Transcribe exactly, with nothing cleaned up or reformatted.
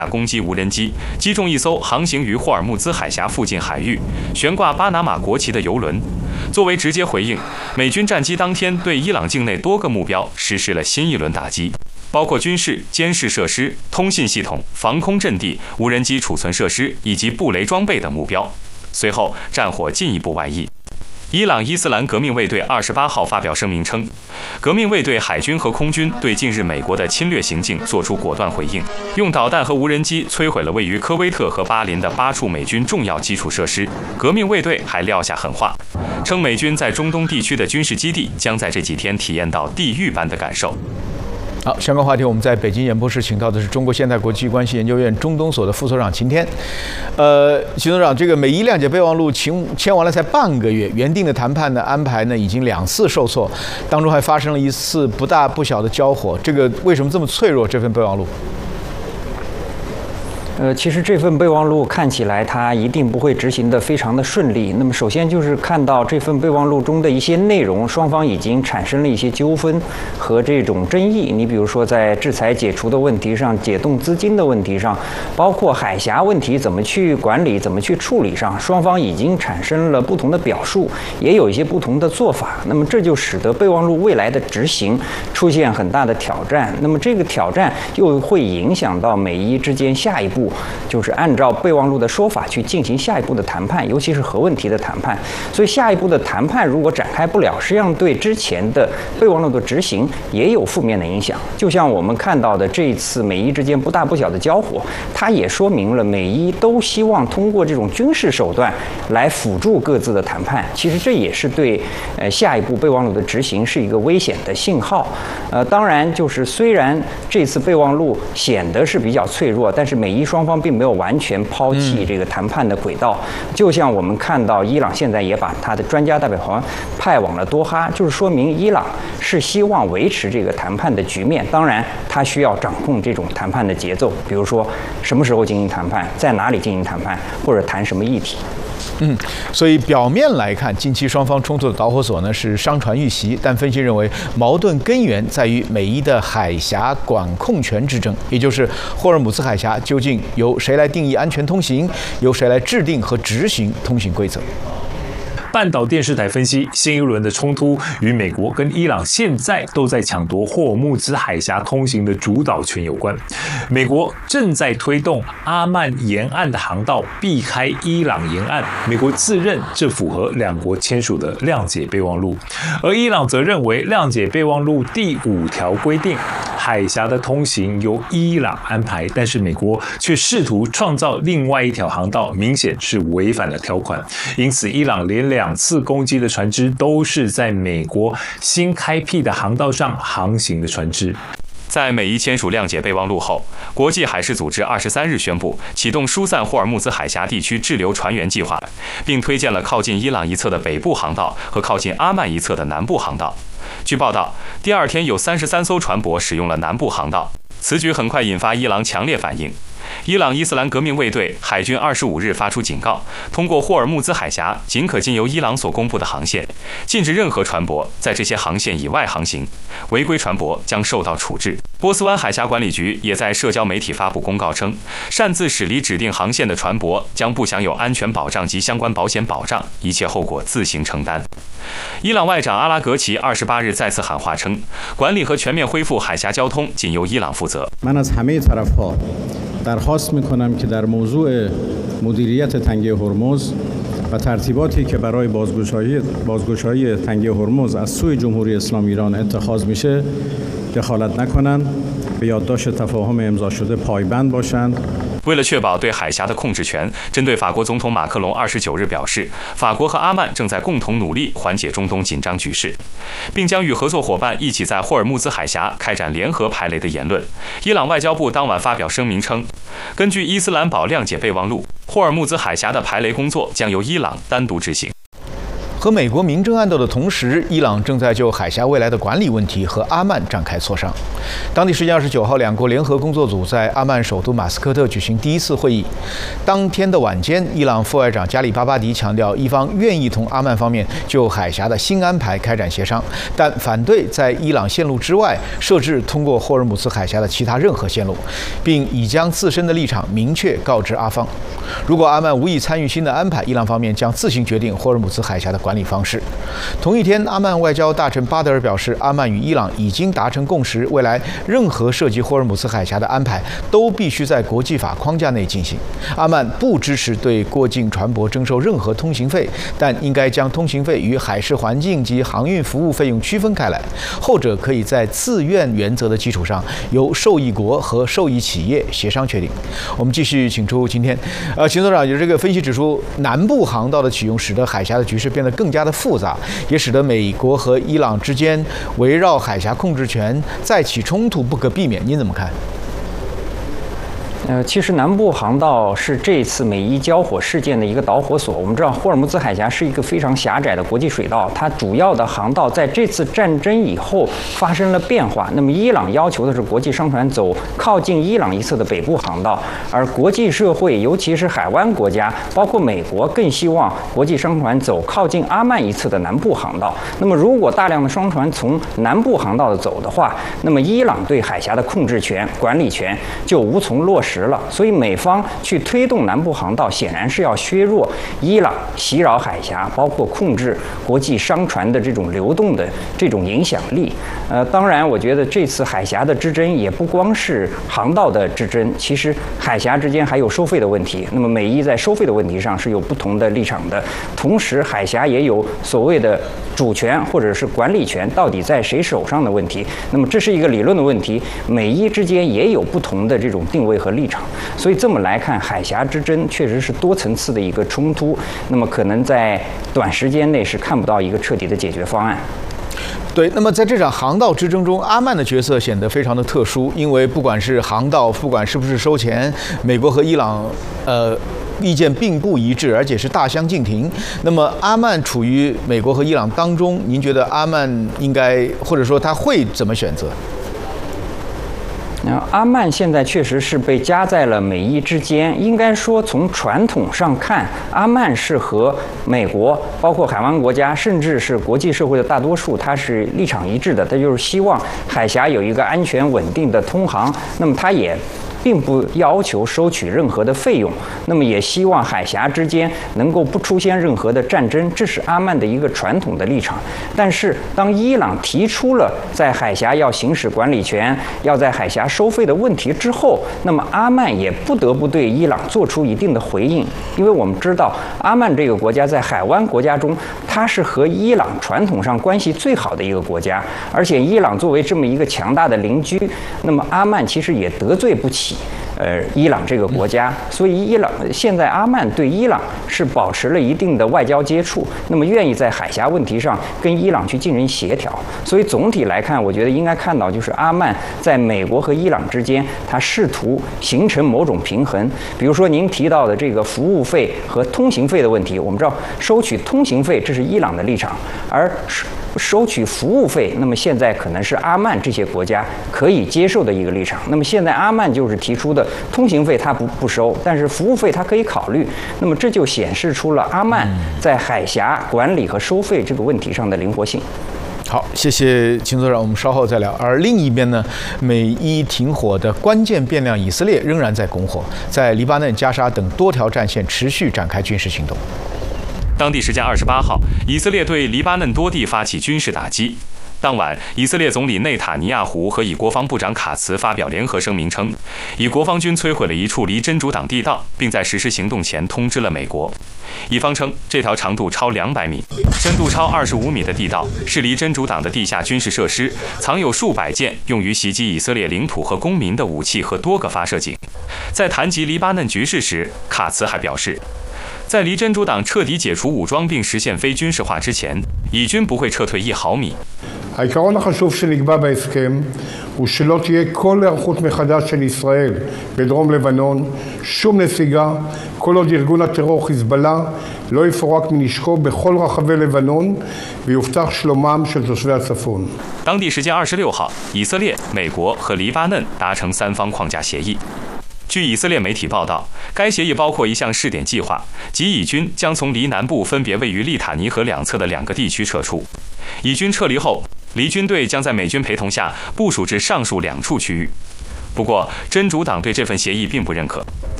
攻击无人机，击中一艘航行于霍尔木兹海峡附近海域、悬挂巴拿马国旗的油轮。作为直接回应，美军战机当天对伊朗境内多个目标实施了新一轮打击，包括军事、监视设施、通信系统、防空阵地、无人机储存设施以及布雷装备等目标。随后，战火进一步外溢。伊朗伊斯兰革命卫队二十八号发表声明称，革命卫队海军和空军对近日美国的侵略行径作出果断回应，用导弹和无人机摧毁了位于科威特和巴林的八处美军重要基础设施。革命卫队还撂下狠话，称美军在中东地区的军事基地将在这几天体验到地狱般的感受。 好，相关话题我们在北京演播室请到的是中国现代国际关系研究院中东所的副所长秦天。呃，秦所长，这个美伊谅解备忘录签签完了才半个月，原定的谈判的安排呢已经两次受挫，当中还发生了一次不大不小的交火。这个为什么这么脆弱？这份备忘录？ 呃，其实这份备忘录看起来它一定不会执行得非常的顺利。那么首先就是看到这份备忘录中的一些内容，双方已经产生了一些纠纷和这种争议。你比如说在制裁解除的问题上、解冻资金的问题上，包括海峡问题怎么去管理、怎么去处理上，双方已经产生了不同的表述，也有一些不同的做法。那么这就使得备忘录未来的执行出现很大的挑战。那么这个挑战又会影响到美伊之间下一步。就是按照备忘录的说法去进行下一步的谈判，尤其是核问题的谈判。所以下一步的谈判如果展开不了，实际上对之前的备忘录的执行也有负面的影响。就像我们看到的这一次美伊之间不大不小的交火，它也说明了美伊都希望通过这种军事手段来辅助各自的谈判。其实这也是对呃下一步备忘录的执行是一个危险的信号。呃，当然就是虽然这次备忘录显得是比较脆弱，但是美伊双方并没有完全抛弃这个谈判的轨道。就像我们看到伊朗现在也把他的专家代表团派往了多哈，就是说明伊朗是希望维持这个谈判的局面。当然他需要掌控这种谈判的节奏，比如说什么时候进行谈判，在哪里进行谈判，或者谈什么议题。 嗯，所以表面来看，近期双方冲突的导火索呢是商船遇袭，但分析认为矛盾根源在于美伊的海峡管控权之争，也就是霍尔木兹海峡究竟由谁来定义安全通行，由谁来制定和执行通行规则。 半岛电视台分析，新一轮的冲突与美国跟伊朗现在都在抢夺霍尔木兹海峡通行的主导权有关。美国正在推动阿曼沿岸的航道避开伊朗沿岸，美国自认这符合两国签署的谅解备忘录，而伊朗则认为谅解备忘录第五条规定，海峡的通行由伊朗安排，但是美国却试图创造另外一条航道，明显是违反了条款。因此，伊朗连两两次攻击的船只都是在美国新开辟的航道上航行的船只。 在美伊签署谅解备忘录后，国际海事组织二十三日宣布启动疏散霍尔木兹海峡地区滞留船员计划，并推荐了靠近伊朗一侧的北部航道和靠近阿曼一侧的南部航道。据报道，第二天有三十三艘船舶使用了南部航道，此举很快引发伊朗强烈反应。伊朗伊斯兰革命卫队海军二十五日发出警告，通过霍尔木兹海峡仅可经由伊朗所公布的航线，禁止任何船舶在这些航线以外航行，违规船舶将受到处置。波斯湾海峡管理局也在社交媒体发布公告称，擅自驶离指定航线的船舶将不享有安全保障及相关保险保障，一切后果自行承担。伊朗外长阿拉格齐二十八日再次喊话称，管理和全面恢复海峡交通仅由伊朗负责。 درخواست میکنم که در موضوع مدیریت تنگه هرمز و ترتیباتی که برای بازگشایی بازگشایی تنگه هرمز از سوی جمهوری اسلامی ایران اتخاذ میشه دخالت نکنند، به یادداشت تفاهم امضا شده پایبند باشند。 为了确保对海峡的控制权，针对法国总统马克龙二十九日表示，法国和阿曼正在共同努力缓解中东紧张局势，并将与合作伙伴一起在霍尔木兹海峡开展联合排雷的言论。伊朗外交部当晚发表声明称，根据伊斯兰堡谅解备忘录，霍尔木兹海峡的排雷工作将由伊朗单独执行。 和美国明争暗斗的同时，伊朗正在就海峡未来的管理问题和阿曼展开磋商。当地时间二十九号，两国联合工作组在阿曼首都马斯科特举行第一次会议。当天的晚间，伊朗副外长加里巴巴迪强调，伊方愿意同阿曼方面就海峡的新安排开展协商，但反对在伊朗线路之外设置通过霍尔木兹海峡的其他任何线路，并已将自身的立场明确告知阿方。如果阿曼无意参与新的安排，伊朗方面将自行决定霍尔木兹海峡的管理方式。同一天，阿曼外交大臣巴德尔表示，阿曼与伊朗已经达成共识，未来任何涉及霍尔木兹海峡的安排都必须在国际法框架内进行。阿曼不支持对过境船舶征收任何通行费，但应该将通行费与海事环境及航运服务费用区分开来，后者可以在自愿原则的基础上由受益国和受益企业协商确定。我们继续请出今天，呃，秦所长有这个分析指出，南部航道的启用使得海峡的局势变得更加的复杂，也使得美国和伊朗之间围绕海峡控制权再起冲突不可避免。您怎么看？ 呃，其实南部航道是这次美伊交火事件的一个导火索。我们知道，霍尔木兹海峡是一个非常狭窄的国际水道，它主要的航道在这次战争以后发生了变化。那么，伊朗要求的是国际商船走靠近伊朗一侧的北部航道，而国际社会，尤其是海湾国家，包括美国，更希望国际商船走靠近阿曼一侧的南部航道。那么，如果大量的商船从南部航道的走的话，那么伊朗对海峡的控制权、管理权就无从落实了。所以美方去推动南部航道，显然是要削弱伊朗袭扰海峡，包括控制国际商船的这种流动的这种影响力。呃，当然，我觉得这次海峡的之争也不光是航道的之争，其实海峡之间还有收费的问题。那么美伊在收费的问题上是有不同的立场的，同时海峡也有所谓的主权或者是管理权到底在谁手上的问题。那么这是一个理论的问题，美伊之间也有不同的这种定位和立场。所以这么来看，海峡之争确实是多层次的一个冲突，那么可能在短时间内是看不到一个彻底的解决方案。 对，那么在这场航道之争中，阿曼的角色显得非常的特殊，因为不管是航道，不管是不是收钱，美国和伊朗，呃。意见并不一致，而且是大相径庭。那么阿曼处于美国和伊朗当中，您觉得阿曼应该，或者说他会怎么选择？ 那阿曼现在确实是被夹在了美伊之间。应该说，从传统上看，阿曼是和美国，包括海湾国家，甚至是国际社会的大多数，它是立场一致的。它就是希望海峡有一个安全稳定的通航。那么它也并不要求收取任何的费用，那么也希望海峡之间能够不出现任何的战争，这是阿曼的一个传统的立场。但是，当伊朗提出了在海峡要行使管理权、要在海峡收费的问题之后，那么阿曼也不得不对伊朗做出一定的回应，因为我们知道，阿曼这个国家在海湾国家中，它是和伊朗传统上关系最好的一个国家，而且伊朗作为这么一个强大的邻居，那么阿曼其实也得罪不起。呃，伊朗这个国家，所以伊朗现在阿曼对伊朗是保持了一定的外交接触，那么愿意在海峡问题上跟伊朗去进行协调。所以总体来看，我觉得应该看到就是阿曼在美国和伊朗之间，他试图形成某种平衡。比如说您提到的这个服务费和通行费的问题，我们知道收取通行费这是伊朗的立场，而收取服务费，那么现在可能是阿曼这些国家可以接受的一个立场。那么现在阿曼就是提出的通行费它不不收，但是服务费它可以考虑。那么这就显示出了阿曼在海峡管理和收费这个问题上的灵活性。 好，谢谢秦所长，我们稍后再聊。而另一边呢，美伊停火的关键变量以色列仍然在拱火，在黎巴嫩、加沙等多条战线持续展开军事行动。 当地时间二十八号，以色列对黎巴嫩多地发起军事打击。当晚，以色列总理内塔尼亚胡和以国防部长卡茨发表联合声明称，以国防军摧毁了一处离真主党地道，并在实施行动前通知了美国。以方称，这条长度超两百米、深度超二十五米的地道是离真主党的地下军事设施，藏有数百件用于袭击以色列领土和公民的武器和多个发射井。在谈及黎巴嫩局势时，卡茨还表示，在离真主党彻底解除武装并实现非军事化之前，以军不会撤退一毫米。 העיקרון החשוב שנקבע בהסכם הוא שלא תהיה כל היערכות מחדש של ישראל בדרום לבנון, שום נסיגה כל עוד ארגון הטרור חיזבאללה לא יפורק מנשקו בכל רחבי לבנון ויובטח שלומם של תושבי הצפון. 当地时间二十六号，以色列、美国和黎巴嫩达成三方框架协议。据以色列媒体报道，该协议包括一项试点计划，即以军将从黎南部分别位于利塔尼河两侧的两个地区撤出。以军撤离后，黎军队将在美军陪同下部署至上述两处区域。不过，真主党对这份协议并不认可。